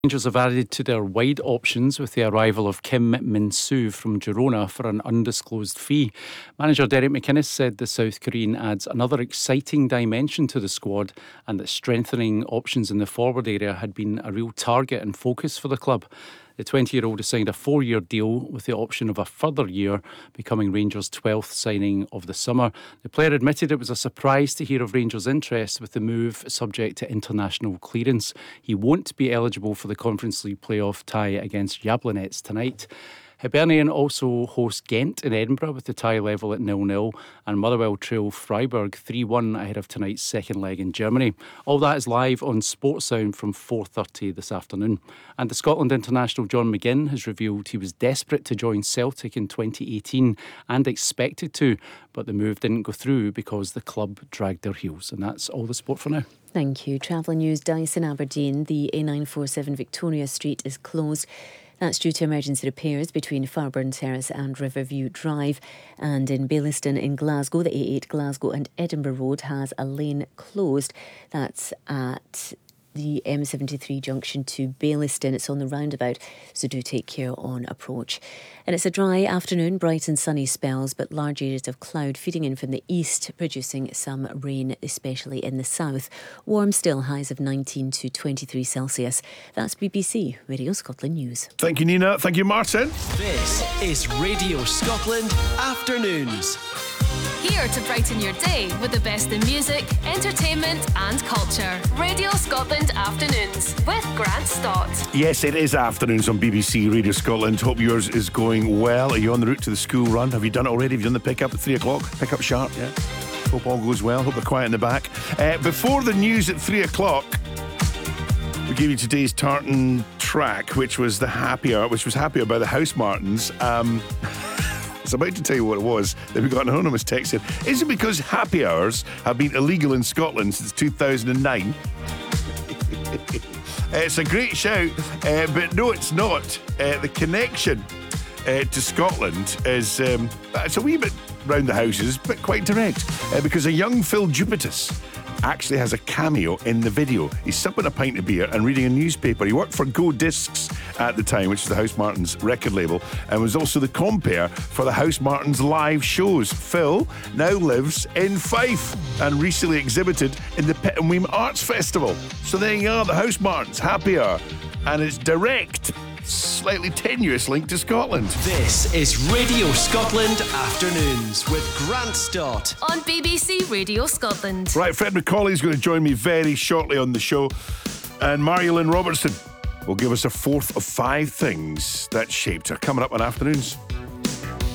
Rangers have added to their wide options with the arrival of Kim Min-soo from Girona for an undisclosed fee. Manager Derek McInnes said the South Korean adds another exciting dimension to the squad and that strengthening options in the forward area had been a real target and focus for the club. The 20-year-old has signed a 4-year deal with the option of a further year, becoming Rangers' 12th signing of the summer. The player admitted it was a surprise to hear of Rangers' interest with the move subject to international clearance. He won't be eligible for the Conference League playoff tie against Jablonec tonight. Hibernian also host Ghent in Edinburgh with the tie level at 0-0 and Motherwell trail Freiburg 3-1 ahead of tonight's second leg in Germany. All that is live on Sportsound from 4:30 this afternoon. And the Scotland international John McGinn has revealed he was desperate to join Celtic in 2018 and expected to, but the move didn't go through because the club dragged their heels. And that's all the sport for now. Thank you. Travelling news, Dyson Aberdeen. The A947 Victoria Street is closed. That's due to emergency repairs between Farburn Terrace and Riverview Drive. And in Baillieston in Glasgow, the A8 Glasgow and Edinburgh Road has a lane closed. That's at the M73 junction to Baillieston. It's on the roundabout, so do take care on approach. And it's a dry afternoon, bright and sunny spells, but large areas of cloud feeding in from the east, producing some rain, especially in the south. Warm still, highs of 19 to 23 Celsius. That's BBC Radio Scotland News. Thank you, Nina. Thank you, Martin. This is Radio Scotland Afternoons. Here to brighten your day with the best in music, entertainment and culture. Radio Scotland Afternoons with Grant Stott. Yes, it is afternoons on BBC Radio Scotland. Hope yours is going well. Are you on the route to the school run? Have you done it already? Have you done the pick-up at 3 o'clock? Pick-up sharp, yeah. Hope all goes well. Hope they're quiet in the back. Before the news at 3 o'clock, we gave you today's tartan track, which was Happy Hour by the Housemartins. I was about to tell you what it was. Then we got an anonymous text saying, is it because happy hours have been illegal in Scotland since 2009? It's a great shout, but no, it's not. The connection to Scotland is it's a wee bit round the houses, but quite direct, because a young Phil Jupitus actually has a cameo in the video. He's sipping a pint of beer and reading a newspaper. He worked for Go Discs at the time, which is the Housemartins record label, and was also the compere for the Housemartins live shows. Phil now lives in Fife and recently exhibited in the Pitt and Weem Arts Festival. So there you are, the Housemartins, Happy Hour, and it's direct, slightly tenuous link to Scotland. This is Radio Scotland Afternoons with Grant Stott on BBC Radio Scotland. Right, Fred McCauley is going to join me very shortly on the show, and Marilyn Robertson will give us a fourth of 5 things that shaped her. Coming up on Afternoons.